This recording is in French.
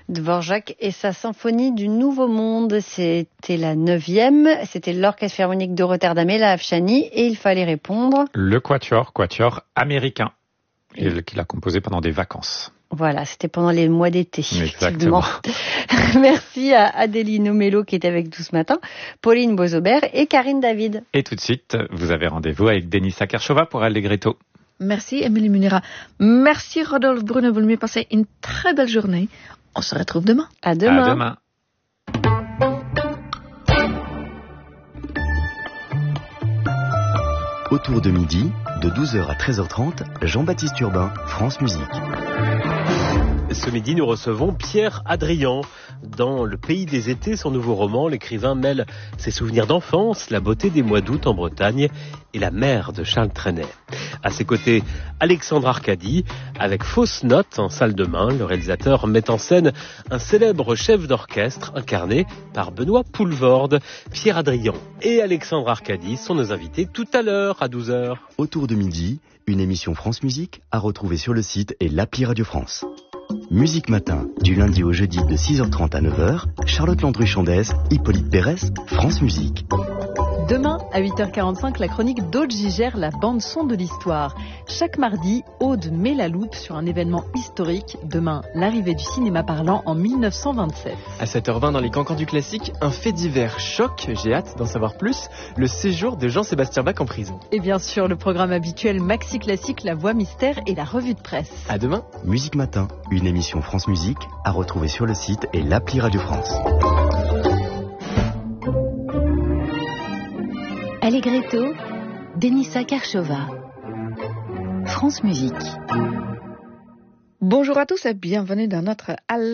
Dvorak et sa symphonie du Nouveau Monde. C'était la 9e. C'était l'Orchestre Philharmonique de Rotterdam et la Afshani. Et il fallait répondre... Le quatuor américain, qu'il a composé pendant des vacances. Voilà, c'était pendant les mois d'été. Exactement. Merci à Adéline Omello qui était avec nous ce matin, Pauline Boisaubert et Karine David. Et tout de suite, vous avez rendez-vous avec Denisa Kershova pour Allegretto. Merci Émilie Munera. Merci Rodolphe Brune, vous me passez une très belle journée. On se retrouve demain. À demain. À demain. Autour de midi, de 12h à 13h30, Jean-Baptiste Urbain, France Musique. Ce midi, nous recevons Pierre Hadrian. Dans Le Pays des Étés, son nouveau roman, l'écrivain mêle ses souvenirs d'enfance, la beauté des mois d'août en Bretagne et la mer de Charles Trenet. À ses côtés, Alexandre Arcadi, avec Fausse Note en salle de main. Le réalisateur met en scène un célèbre chef d'orchestre incarné par Benoît Poulvorde. Pierre Hadrian et Alexandre Arcadi sont nos invités tout à l'heure à 12h. Autour de midi, une émission France Musique à retrouver sur le site et l'appli Radio France. Musique Matin, du lundi au jeudi de 6h30 à 9h, Charlotte Landru-Chandès, Hippolyte Bérès, France Musique. Demain, à 8h45, la chronique d'Aude Gigère, la bande-son de l'histoire. Chaque mardi, Aude met la loupe sur un événement historique. Demain, l'arrivée du cinéma parlant en 1927. À 7h20 dans les cancans du classique, un fait divers choc, j'ai hâte d'en savoir plus, le séjour de Jean-Sébastien Bach en prison. Et bien sûr, le programme habituel Maxi Classique, la voix mystère et la revue de presse. À demain. Musique Matin, une émission France Musique à retrouver sur le site et l'appli Radio France. Allegretto, Denisa Kershova, France Musique. Bonjour à tous et bienvenue dans notre